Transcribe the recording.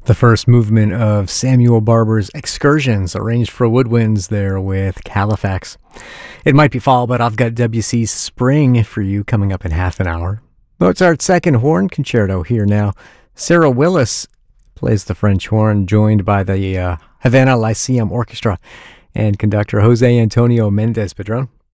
The first movement of Samuel Barber's Excursions, arranged for woodwinds there with Califax. It might be fall, but I've got Debussy's Spring for you coming up in half an hour. Mozart's Second Horn Concerto here now. Sarah Willis plays the French horn, joined by the Havana Lyceum Orchestra and conductor Jose Antonio Mendez Padron.